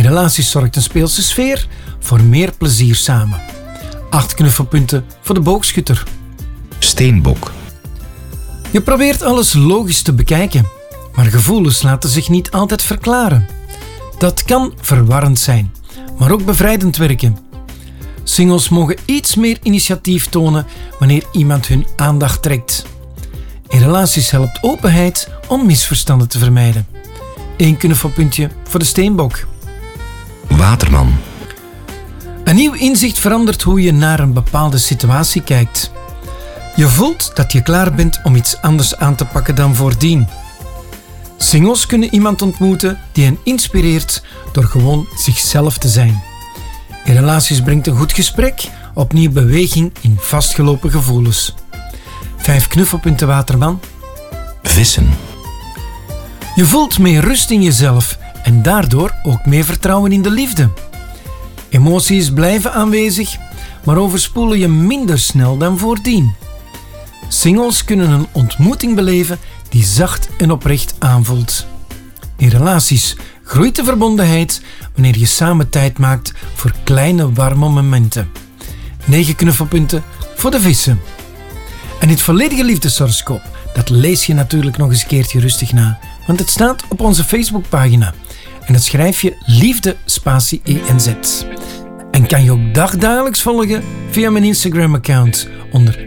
relaties zorgt een speelse sfeer voor meer plezier samen. 8 knuffelpunten voor de boogschutter. Steenbok. Je probeert alles logisch te bekijken, maar gevoelens laten zich niet altijd verklaren. Dat kan verwarrend zijn, maar ook bevrijdend werken. Singles mogen iets meer initiatief tonen wanneer iemand hun aandacht trekt. In relaties helpt openheid om misverstanden te vermijden. 1 knuffelpuntje voor de steenbok. Waterman. Een nieuw inzicht verandert hoe je naar een bepaalde situatie kijkt. Je voelt dat je klaar bent om iets anders aan te pakken dan voordien. Singles kunnen iemand ontmoeten die hen inspireert door gewoon zichzelf te zijn. In relaties brengt een goed gesprek opnieuw beweging in vastgelopen gevoelens. 5 knuffelpunten waterman. Vissen. Je voelt meer rust in jezelf en daardoor ook meer vertrouwen in de liefde. Emoties blijven aanwezig, maar overspoelen je minder snel dan voordien. Singles kunnen een ontmoeting beleven die zacht en oprecht aanvoelt. In relaties groeit de verbondenheid wanneer je samen tijd maakt voor kleine warme momenten. 9 knuffelpunten voor de vissen. En dit volledige liefdeshoroscoop, dat lees je natuurlijk nog eens een keertje rustig na, want het staat op onze Facebookpagina. En dat schrijf je liefde spatie ENZ. En kan je ook dagdagelijks volgen via mijn Instagram-account onder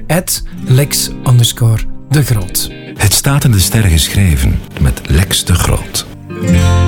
@Lex_de Groot. Het staat in de sterren geschreven met Lex de Groot.